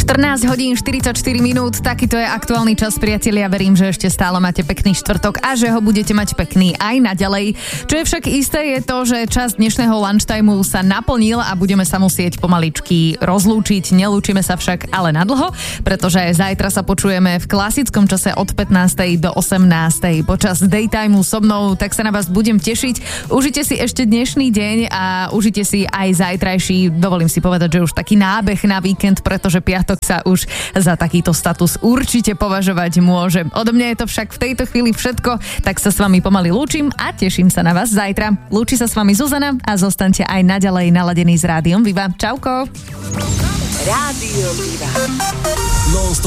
14 hodín 44 minút, takýto je aktuálny čas, priatelia. Verím, že ešte stále máte pekný štvrtok a že ho budete mať pekný aj naďalej. Čo je však isté, je to, že čas dnešného lunchtimeu sa naplnil a budeme sa musieť pomaličky rozlúčiť. Nelúčime sa však ale nadlho, pretože zajtra sa počujeme v klasickom čase od 15. do 18. Počas daytimeu so mnou, tak sa na vás budem tešiť. Užite si ešte dnešný deň a užite si aj zajtrajší, dovolím si povedať, že už taký nábeh na víkend, pretože piatok sa už za takýto status určite považovať môže. Odo mňa je to však v tejto chvíli všetko, tak sa s vami pomaly lúčim a teším sa na vás zajtra. Lúči sa s vami Zuzana a zostaňte aj naďalej naladení s Rádiom Viva. Čauko! Rádio Viva.